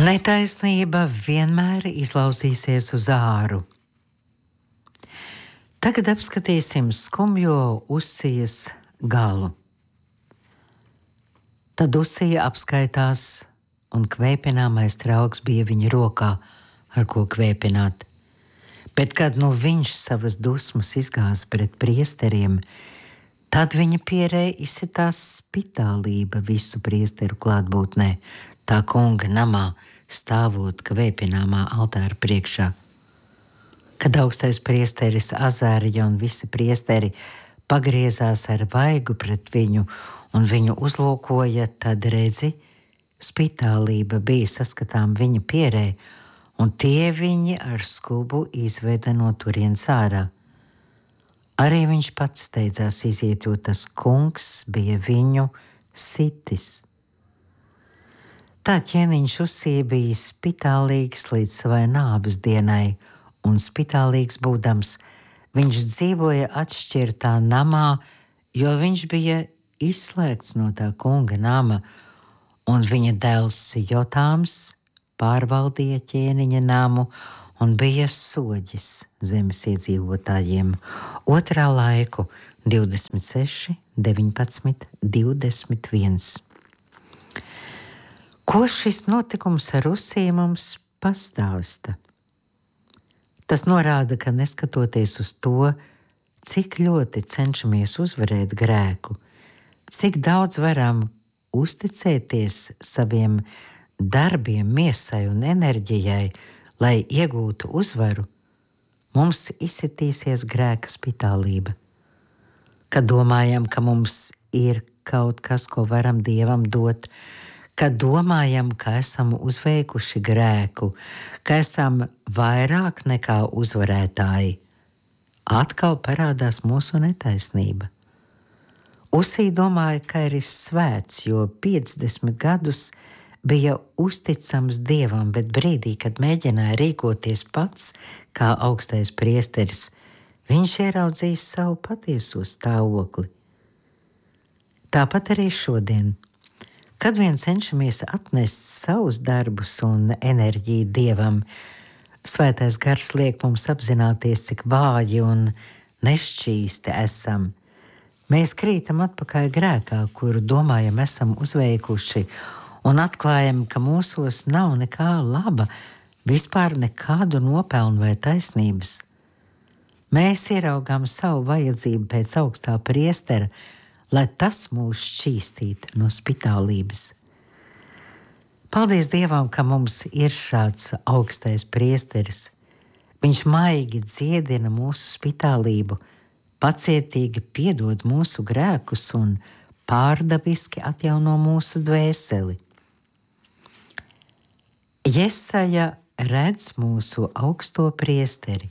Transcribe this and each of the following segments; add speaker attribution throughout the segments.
Speaker 1: Netaisnība vienmēr izlausīsies uz āru. Tagad apskatīsim skumjo Usijas galu. Tad Usija apskaitās, un kvēpināmais trauks bija viņa rokā, ar ko kvēpināt. Bet kad nu viņš savas dusmas izgāza pret priesteriem, tad viņa pierē izsitās spitālība visu priesteru klātbūtnē, tā kunga namā, stāvot kvēpināmā altāra priekšā. Kad augstais priesteris Azārija un visi priesteri pagriezās ar vaigu pret viņu un viņu uzlūkoja, tad redzi, spitālība bija saskatām viņa pierē, un tie viņi ar skubu izveda no turienes ārā. Arī viņš pats steidzās iziet, jo tas kungs bija viņu sitis. Tā ķēniņš Usija bija spitālīgs līdz savai nāves dienai, un spitālīgs būdams, viņš dzīvoja atšķirtā namā, jo viņš bija izslēgts no tā kunga nama, un viņa dēls Jotāms pārvaldīja ķēniņa namu un bija soģis zemes iedzīvotājiem. Otrā laiku 26, 19, 21. Ko šis notikums ar Usiju mums pastāsta? Tas norāda, ka neskatoties uz to, cik ļoti cenšamies uzvarēt grēku, cik daudz varam uzticēties saviem darbiem, miesai un enerģijai, lai iegūtu uzvaru, mums izsitīsies grēka spitālība. Kad domājam, ka mums ir kaut kas, ko varam Dievam dot, kad domājam, ka esam uzveikuši grēku, ka esam vairāk nekā uzvarētāji, atkal parādās mūsu netaisnība. Usija domāja, ka ir svēts, jo 50 gadus bija uzticams Dievam, bet brīdī, kad mēģināja rīkoties pats kā augstais priesteris, viņš ieraudzījis savu patieso stāvokli. Tāpat arī šodien. Kad vien cenšamies atnest savus darbus un enerģiju Dievam, Svētais Gars liek mums apzināties, cik vāji un nešķīsti esam. Mēs krītam atpakaļ grēkā, kuru domājam esam uzveikuši, un atklājam, ka mūsos nav nekā laba, vispār nekādu nopelnu vai taisnības. Mēs ieraugām savu vajadzību pēc augstā priestera, lai tas mūs šķīstītu no spitālības. Paldies Dievam, ka mums ir šāds augstais priesteris. Viņš maigi dziedina mūsu spitālību, pacietīgi piedod mūsu grēkus un pārdabiski atjauno mūsu dvēseli. Jesaja redz mūsu augsto priesteri.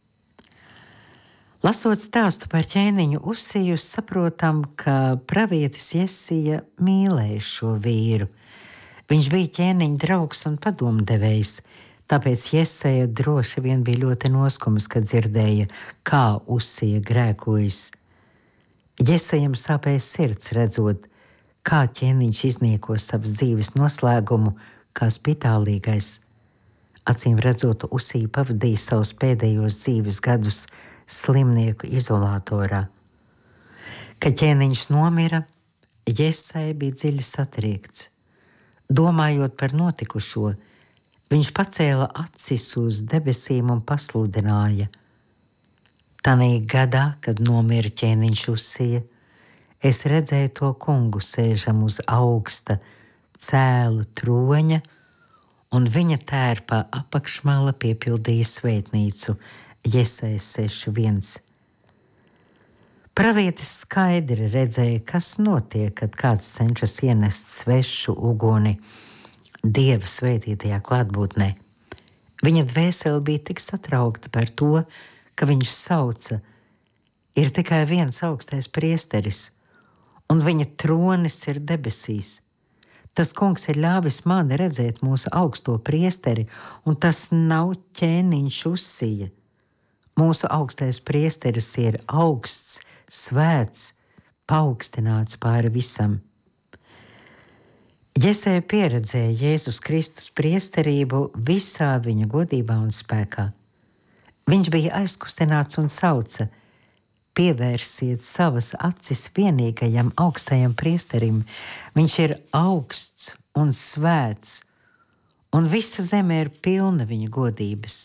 Speaker 1: Lasot stāstu par ķēniņu Usiju, saprotam, ka pravietis Jesaja mīlēja šo vīru. Viņš bija ķēniņa draugs un padomdevējs, tāpēc Jesaja droši vien bija ļoti noskums, kad dzirdēja, kā Usija grēkojas. Jesajam sāpēja sirds redzot, kā ķēniņš iznieko savas dzīves noslēgumu, kā spitālīgais. Acīm redzot, Usija pavadīja savus pēdējos dzīves gadus slimnieku izolatorā. Kad ķēniņš nomira, Jesaja bija dziļi satriekts. Domājot par notikušo, viņš pacēla acis uz debesīm un pasludināja: Tanī gadā, kad nomira ķēniņš Usija, es redzēju to kungu sēžam uz augsta, cēlu troņa, un viņa tērpa apakšmala piepildīja svētnīcu. Jesaja 6.1. Pravietis skaidri redzēja, kas notiek, kad kāds cenšas ienest svešu uguni Dieva svētītajā klātbūtnē. Viņa dvēsele bija tik satraukta par to, ka viņš sauca: ir tikai viens augstais priesteris, un viņa tronis ir debesīs. Tas kungs ir ļāvis man redzēt mūsu augsto priesteri, un tas nav ķēniņš Usija. Mūsu augstais priesteris ir augsts, svēts, paaugstināts pāri visam. Jesaja pieredzēja Jēzus Kristus priesterību visā viņa godībā un spēkā. Viņš bija aizkustināts un sauca: pievērsiet savas acis vienīgajam augstajam priesterim. Viņš ir augsts un svēts, un visa zeme ir pilna viņa godības.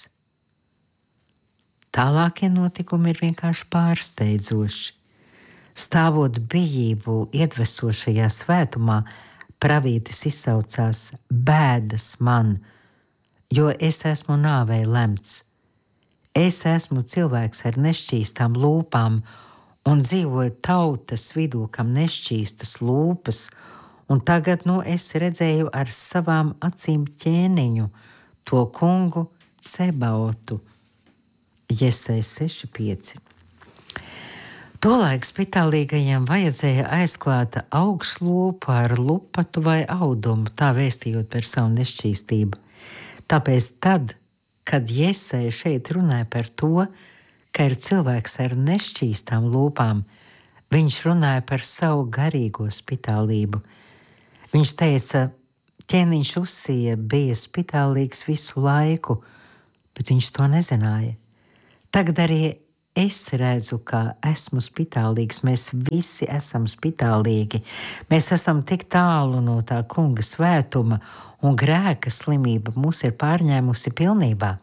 Speaker 1: Tālākie notikumi ir vienkārši pārsteidzoši. Stāvot bijību iedvesošajā svētumā, pravītis izsaucās: bēdas man, jo es esmu nāvei lemts. Es esmu cilvēks ar nešķīstām lūpām un dzīvoju tautas vidū, kam nešķīstas lūpas, un tagad es redzēju ar savām acīm ķēniņu, to kungu Cebaotu. Jesaja 6,5. Tolaik spitālīgajiem vajadzēja aizklāt augšlūpu ar lupatu vai audumu, tā vēstījot par savu nešķīstību. Tāpēc tad, kad Jesaja šeit runāja par to, ka ir cilvēks ar nešķīstām lūpām, viņš runāja par savu garīgo spitālību. Viņš teica, ķēniņš Uzsija bija spitālīgs visu laiku, bet viņš to nezināja. Tagad arī es redzu, ka esmu spitālīgs, mēs visi esam spitālīgi. Mēs esam tik tālu no tā kunga svētuma, un grēka slimība mūs ir pārņēmusi pilnībā.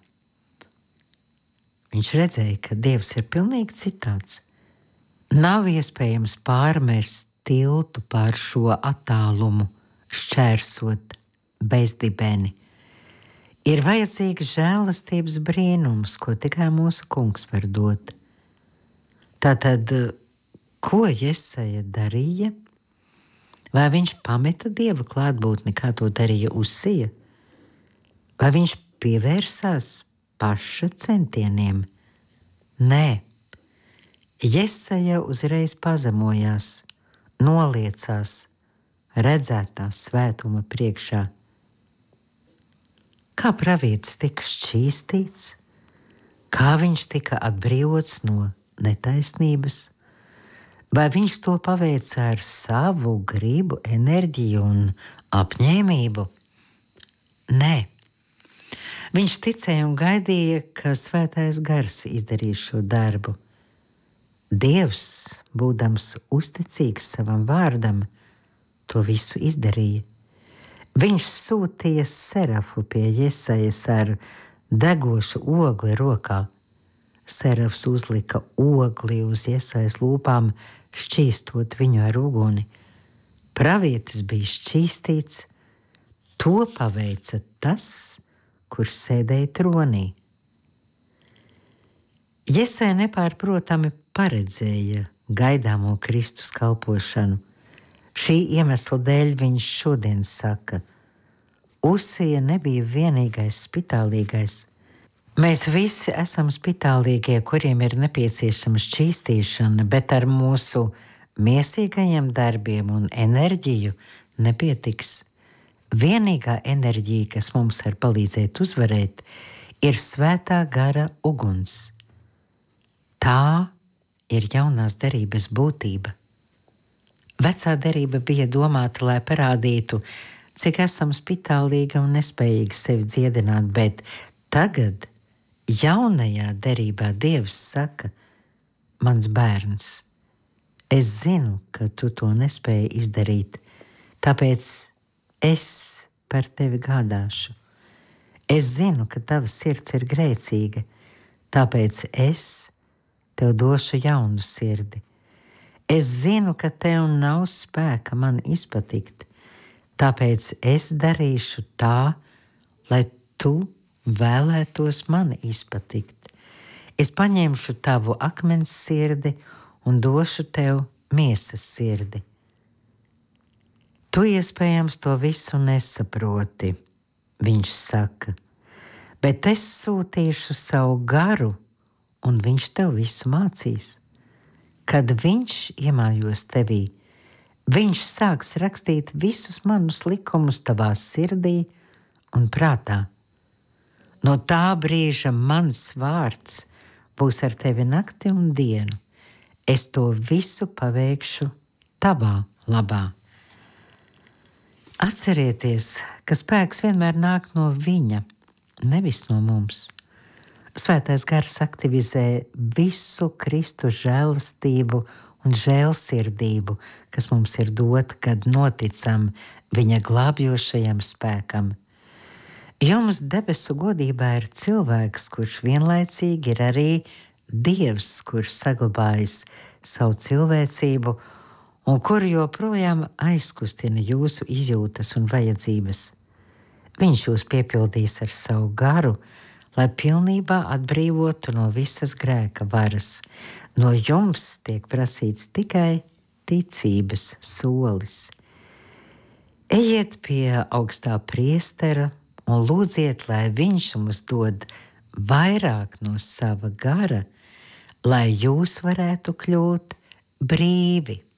Speaker 1: Viņš redzēja, ka Dievs ir pilnīgi citāds. Nav iespējams pārmest tiltu pār šo attālumu, šķērsot bezdibeni. Ir vajadzīgs žēlastības brīnums, ko tikai mūsu kungs var dot. Tātad, ko Jesaja darīja? Vai viņš pameta Dieva klātbūtni, kā to darīja Uzsija? Vai viņš pievērsās paša centieniem? Nē. Jesaja uzreiz pazemojās, noliecās redzētā svētuma priekšā. Kā pravietis tika šķīstīts? Kā viņš tika atbrīvots no netaisnības? Vai viņš to paveica ar savu gribu, enerģiju un apņēmību? Nē. Viņš ticēja un gaidīja, ka svētais gars izdarīs šo darbu. Dievs, būdams uzticīgs savam vārdam, to visu izdarīja. Viņš sūtīja serafu pie Jesajas ar degošu ogli rokā. Serafs uzlika ogli uz Jesajas lūpām, šķīstot viņu ar uguni. Pravietis bija šķīstīts, to paveica tas, kurš sēdēja tronī. Jesaja nepārprotami paredzēja gaidāmo Kristus kalpošanu. Šī iemesla dēļ viņš šodien saka: Uzsija nebija vienīgais spitālīgais. Mēs visi esam spitālīgie, kuriem ir nepieciešama šķīstīšana, bet ar mūsu miesīgajiem darbiem un enerģiju nepietiks. Vienīgā enerģija, kas mums var palīdzēt uzvarēt, ir svētā gara uguns. Tā ir jaunās derības būtība. Vecā derība bija domāta, lai parādītu, cik esam spitālīgi un nespējīgi sevi dziedināt, bet tagad jaunajā derībā Dievs saka: mans bērns, es zinu, ka tu to nespēji izdarīt, tāpēc es par tevi gādāšu. Es zinu, ka tava sirds ir grēcīga, tāpēc es tev došu jaunu sirdi. Es zinu, ka tev nav spēka man izpatikt, tāpēc es darīšu tā, lai tu vēlētos man izpatikt. Es paņemšu tavu akmens sirdi un došu tev miesas sirdi. Tu iespējams to visu nesaproti, viņš saka, bet es sūtīšu savu garu, un viņš tev visu mācīs. Kad viņš iemājos tevī, viņš sāks rakstīt visus manus likumus tavā sirdī un prātā. No tā brīža mans vārds būs ar tevi nakti un dienu. Es to visu paveikšu tavā labā. Atcerieties, ka spēks vienmēr nāk no viņa, nevis no mums. Svētais gars aktivizē visu Kristus žēlastību un žēlsirdību, kas mums ir dota, kad noticam viņa glābjošajam spēkam. Jums debesu godībā ir cilvēks, kurš vienlaicīgi ir arī Dievs, kurš saglabājis savu cilvēcību un kuru joprojām aizkustina jūsu izjūtas un vajadzības. Viņš jūs piepildīs ar savu garu, lai pilnībā atbrīvotu no visas grēka varas. No jums tiek prasīts tikai ticības solis. Ejiet pie augstā priestera un lūdziet, lai viņš mums dod vairāk no sava gara, lai jūs varētu kļūt brīvi.